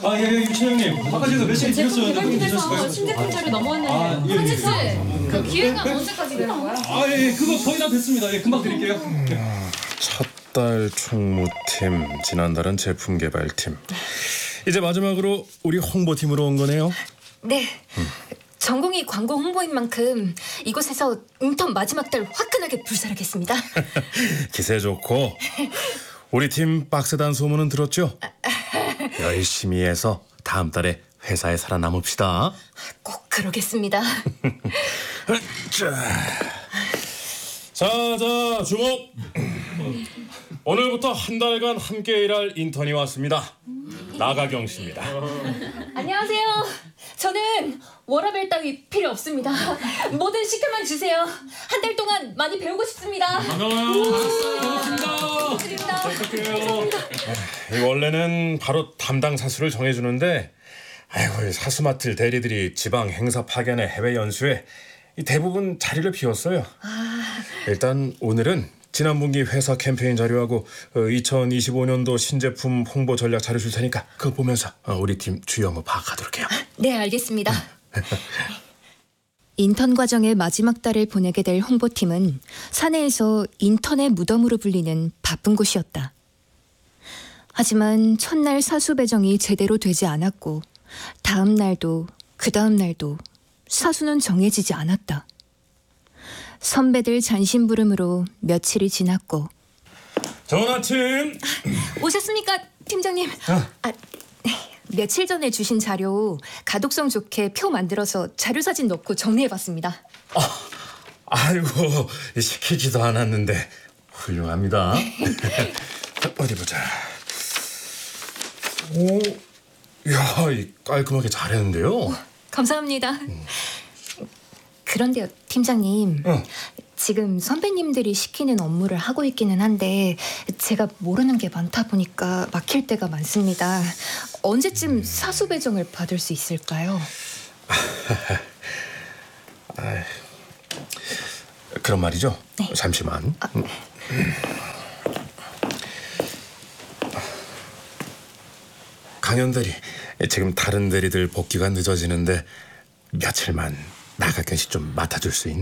아, 예, 유채영님. 아까 제가 메시지 드렸어요. 개발팀에서 신제품 자료 넘어왔는데 예, 현지 씨, 그 기획안 언제까지 되는 거야? 아, 예, 그거 거의 다 됐습니다. 예, 금방 드릴게요. 첫 달 총무팀, 지난달은 제품 개발팀. 이제 마지막으로 우리 홍보팀으로 온 거네요. 네. 전공이 광고 홍보인 만큼 이곳에서 인턴 마지막 달 화끈하게 불살하겠습니다. 기세 좋고 우리 팀 빡세단 소문은 들었죠? 열심히 해서 다음 달에 회사에 살아남읍시다. 꼭 그러겠습니다. 자, 주목. 오늘부터 한 달간 함께 일할 인턴이 왔습니다. 나가경 씨입니다. 안녕하세요. 저는 워라벨 따위 필요 없습니다. 뭐든 시켜만 주세요. 한 달 동안 많이 배우고 싶습니다. 반갑습니다. 원래는 바로 담당 사수를 정해주는데, 아이고, 사수 맡을 대리들이 지방 행사 파견에 해외 연수에 대부분 자리를 비웠어요. 일단 오늘은 지난 분기 회사 캠페인 자료하고 2025년도 신제품 홍보 전략 자료 줄 테니까 그거 보면서 우리 팀 주요 업무 파악하도록 해요. 네, 알겠습니다. 인턴 과정의 마지막 달을 보내게 될 홍보팀은 사내에서 인턴의 무덤으로 불리는 바쁜 곳이었다. 하지만 첫날 사수 배정이 제대로 되지 않았고 다음 날도 그 다음 날도 사수는 정해지지 않았다. 선배들 잔심부름으로 며칠이 지났고. 좋은 아침. 오셨습니까, 팀장님? 며칠 전에 주신 자료 가독성 좋게 표 만들어서 자료 사진 넣고 정리해봤습니다. 아이고, 시키지도 않았는데 훌륭합니다. 어디 보자. 오, 야, 깔끔하게 잘했는데요. 감사합니다. 그런데요, 팀장님. 지금 선배님들이 시키는 업무를 하고 있기는 한데 제가 모르는 게 많다 보니까 막힐 때가 많습니다. 언제쯤 사수 배정을 받을 수 있을까요? 그런 말이죠. 네. 잠시만. 강연 대리, 지금 다른 대리들 복귀가 늦어지는데 며칠만 나가경 씨 좀 맡아줄 수 있나?